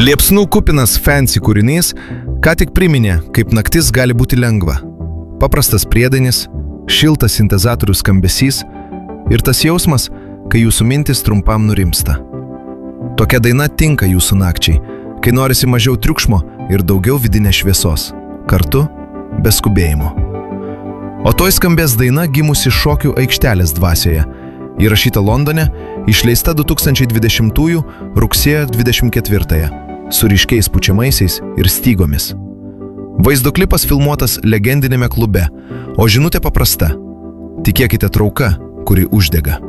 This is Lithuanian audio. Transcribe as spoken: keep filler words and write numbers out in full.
Liepsnų kupinas fancy kūrinys ką tik priminė, kaip naktis gali būti lengva. Paprastas priedainis, šiltas sintezatorių skambesys ir tas jausmas, kai jūsų mintis trumpam nurimsta. Tokia daina tinka jūsų nakčiai, kai norisi mažiau triukšmo ir daugiau vidinės šviesos, kartu be skubėjimo. O toj skambės daina gimusi šokių aikštelės dvasioje, įrašyta Londone, išleista du tūkstančiai dvidešimtųjų rugsėjo dvidešimt ketvirtąją, su ryškiais pučiamaisiais ir stygomis. Vaizdo klipas filmuotas legendinėme klube, o žinutė paprasta – tikėkite trauka, kuri uždega.